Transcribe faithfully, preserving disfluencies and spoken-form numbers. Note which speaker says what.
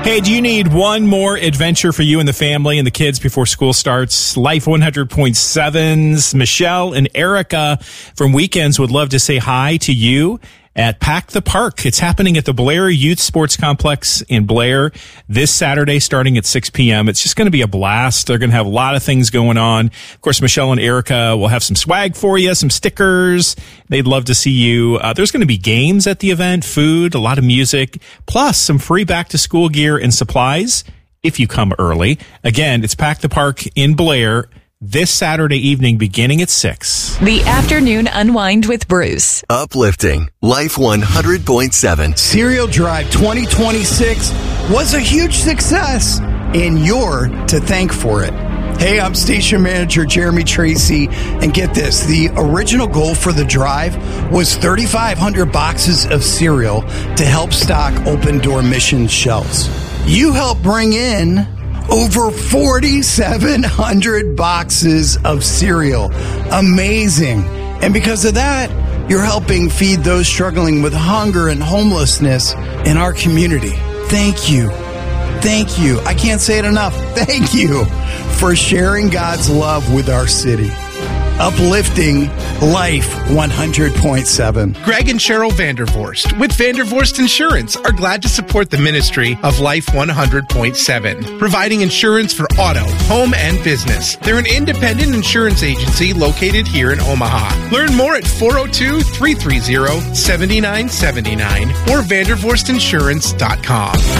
Speaker 1: Hey, do you need one more adventure for you and the family and the kids before school starts? Life one hundred point seven's Michelle and Erica from Weekends would love to say hi to you at Pack the Park. It's happening at the Blair Youth Sports Complex in Blair this Saturday starting at six p.m. It's just going to be a blast. They're going to have a lot of things going on. Of course, Michelle and Erica will have some swag for you, some stickers. They'd love to see you. Uh, there's going to be games at the event, food, a lot of music, plus some free back-to-school gear and supplies if you come early. Again, it's Pack the Park in Blair this Saturday evening beginning at six.
Speaker 2: The Afternoon Unwind with Bruce.
Speaker 3: Uplifting. Life one hundred point seven.
Speaker 4: Cereal Drive twenty twenty-six was a huge success, and you're to thank for it. Hey, I'm station manager Jeremy Tracy, and get this, the original goal for the drive was thirty-five hundred boxes of cereal to help stock Open Door Mission shelves. You helped bring in over forty-seven hundred boxes of cereal. Amazing. And because of that, you're helping feed those struggling with hunger and homelessness in our community. Thank you. Thank you. I can't say it enough. Thank you for sharing God's love with our city. Uplifting Life one hundred point seven.
Speaker 5: Greg and Cheryl Vandervorst with Vandervorst Insurance are glad to support the ministry of Life one hundred point seven, providing insurance for auto, home, and business. They're an independent insurance agency located here in Omaha. Learn more at four oh two, three three zero, seven nine seven nine or vandervorst insurance dot com.